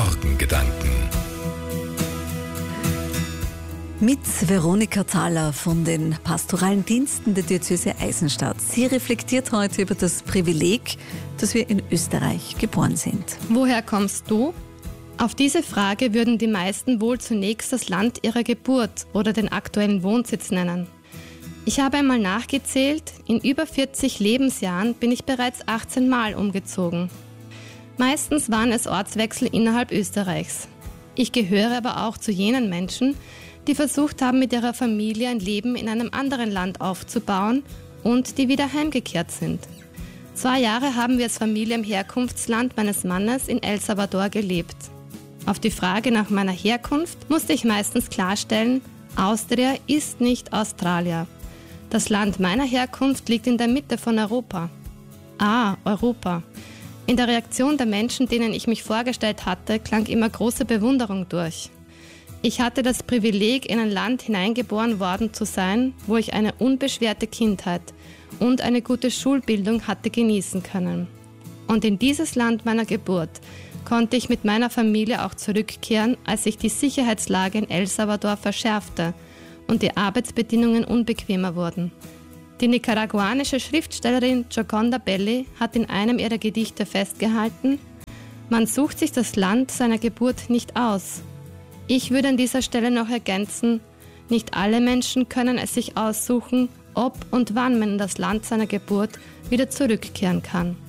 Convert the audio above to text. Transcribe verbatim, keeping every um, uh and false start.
Morgengedanken. Mit Veronika Thaler von den Pastoralen Diensten der Diözese Eisenstadt. Sie reflektiert heute über das Privileg, dass wir in Österreich geboren sind. Woher kommst du? Auf diese Frage würden die meisten wohl zunächst das Land ihrer Geburt oder den aktuellen Wohnsitz nennen. Ich habe einmal nachgezählt, in über vierzig Lebensjahren bin ich bereits achtzehn Mal umgezogen. Meistens waren es Ortswechsel innerhalb Österreichs. Ich gehöre aber auch zu jenen Menschen, die versucht haben, mit ihrer Familie ein Leben in einem anderen Land aufzubauen und die wieder heimgekehrt sind. Zwei Jahre haben wir als Familie im Herkunftsland meines Mannes in El Salvador gelebt. Auf die Frage nach meiner Herkunft musste ich meistens klarstellen, Austria ist nicht Australien. Das Land meiner Herkunft liegt in der Mitte von Europa. Ah, Europa. In der Reaktion der Menschen, denen ich mich vorgestellt hatte, klang immer große Bewunderung durch. Ich hatte das Privileg, in ein Land hineingeboren worden zu sein, wo ich eine unbeschwerte Kindheit und eine gute Schulbildung hatte genießen können. Und in dieses Land meiner Geburt konnte ich mit meiner Familie auch zurückkehren, als sich die Sicherheitslage in El Salvador verschärfte und die Arbeitsbedingungen unbequemer wurden. Die nicaraguanische Schriftstellerin Gioconda Belli hat in einem ihrer Gedichte festgehalten: Man sucht sich das Land seiner Geburt nicht aus. Ich würde an dieser Stelle noch ergänzen, nicht alle Menschen können es sich aussuchen, ob und wann man in das Land seiner Geburt wieder zurückkehren kann.